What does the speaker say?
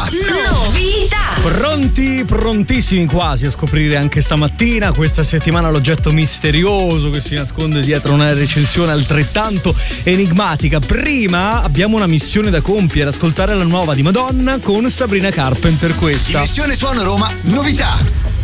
Pronti, prontissimi quasi a scoprire anche stamattina, questa settimana, l'oggetto misterioso che si nasconde dietro una recensione altrettanto enigmatica. Prima abbiamo una missione da compiere, ascoltare la nuova di Madonna con Sabrina Carpenter. Questa Missione Suono Roma, novità.